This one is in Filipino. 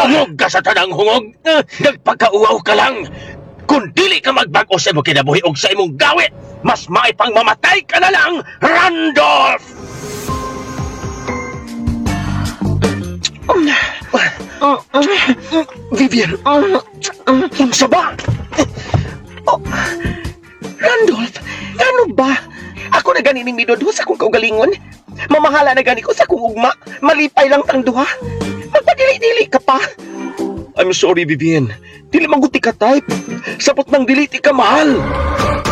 Hangog ka sa tanang hungog. Nagpagkauaw ka lang. Kung dili ka magbag-o sa imong kinabuhi og sa imong gawi, mas maipang mamatay ka na lang, Randolph! Vivian, unsa ba? Randolph, ano ba? Ako na gani ning midodo sa akong kaugalingon. Mamahala na gani ko sa akong ugma. Malipay lang tang duha. Magpadili-dili ka pa. I'm sorry, Vivian. Dili maguti ka type. Sapot nang diliti ka mahal.